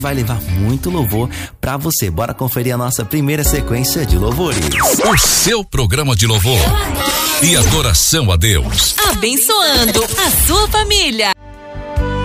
vai levar muito louvor pra você. Bora conferir a nossa primeira sequência de louvores. O seu programa de louvor e adoração a Deus. Abençoando a sua família.